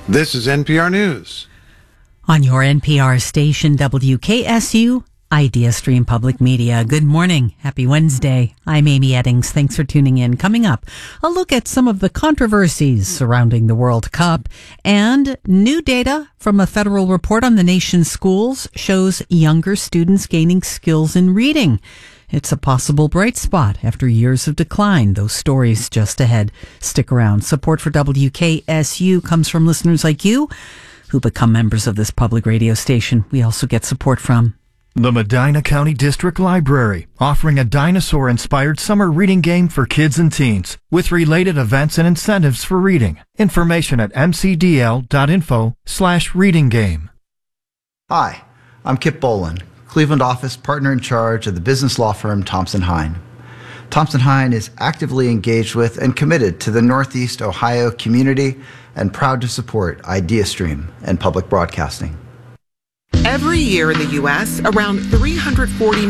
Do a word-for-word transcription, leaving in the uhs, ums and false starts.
This is N P R News. On your N P R station, W K S U, IdeaStream Public Media. Good morning. Happy Wednesday. I'm Amy Eddings. Thanks for tuning in. Coming up, a look at some of the controversies surrounding the World Cup, and new data from a federal report on the nation's schools shows younger students gaining skills in reading. It's a possible bright spot after years of decline. Those stories just ahead. Stick around. Support for W K S U comes from listeners like you who become members of this public radio station. We also get support from the Medina County District Library, offering a dinosaur-inspired summer reading game for kids and teens, with related events and incentives for reading. Information at mcdl.info slash reading game. Hi, I'm Kip Bolin, Cleveland office partner in charge of the business law firm Thompson Hine. Thompson Hine is actively engaged with and committed to the Northeast Ohio community and proud to support IdeaStream and public broadcasting. Every year in the U S, around three hundred forty